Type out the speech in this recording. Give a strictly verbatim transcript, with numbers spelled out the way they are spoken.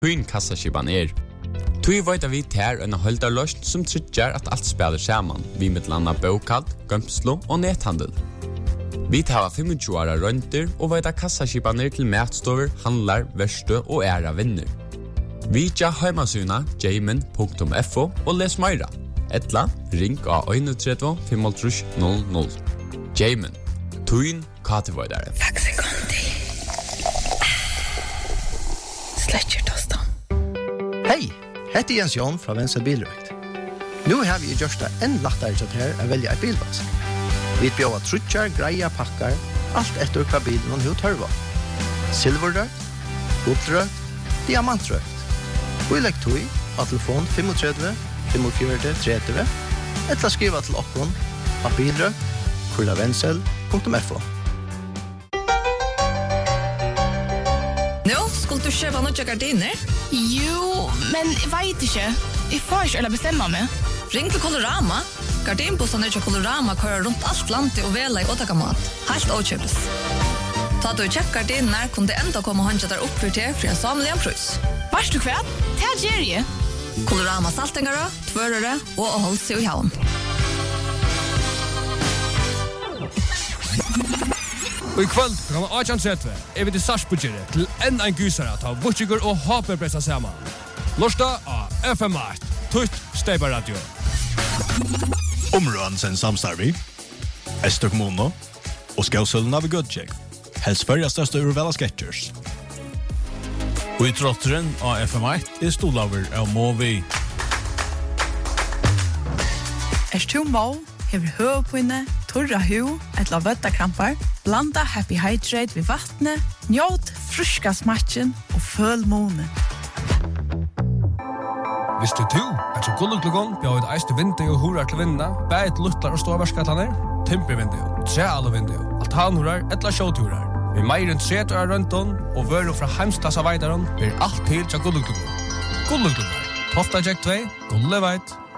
Tøyn kassaskipan er. Tøy vet vi tær en holdarløst som trykker at alt spiller sammen, vi med landa bokad, gømslo og nethandel. Vi tar tjugofem åra rønter og vet at kassaskipaner til matstover, handlar, verste og æra vinner. Vi tja heimasuna jamin punktum f o og les meira. Etla, ring av tre ett fem tre null null. Jamin, Tøyn katevoidare. Faxi Conti. Sletcher tostan. Hei, heter Jens Jon fra Venstre Bilrøkt. Nu har vi gjort det enn lettere til her å velge et bilvask. Vi bjør trutjar, greia pakkar, alt etter hva bilen hun tørva. Silverrøkt, guldrøkt, diamantrøkt. Og i lekk tog av telefon tre fem fem fire tre tre, eller skriva til okkon av bilrøkt, kurlavensel punktum f o. Nå, skulle du kjøpe noen gardiner? Jo, men jeg vet ikke. Jeg får ikke eller bestemme meg. Ring til Colorama. Gardinbussene til Colorama kører rundt alt landet og vela i åttakamat. Helt åkjøpes. Ta du kjøpt gardiner, kunne det enda komme håndja der opp for til for en samlig pris. Varst du kvært? Det er Jerry. Colorama saltengere, tvørere og å holde seg i havn. Og i kveld kan man Ajan Tretve, er vi til Sarsbudgere til enn en gusere ta Butchiger og Haperpressa sammen. Lørsta av F M åtte, Tutt Steibar Radio. Områden sen samstarvi, Ester kommune og Skausøllen av Gudtjek. Helst fyrja største urvela sketchers. Og i trotteren av F M åtte er stolaver av Movi. Er du må, hever høvpinne, torra hu, etla vøttakrampar, blanda Happy Hydrate ved vattnet, njåt fruska smatchen og føl måne. Hvis du to, er så gulluklugon, bjør et eiste vindu og hurar til vinna, bæt luttlar og ståverskataner, timpervindu, trealvindu, altanhurar, etla sjåturar. Vi meir enn tretur av rønton, og vøru fra heimstassa veidaron, blir alt til til gulluklugon. Gulluklugon, Tofta Jack två, Gulleveit.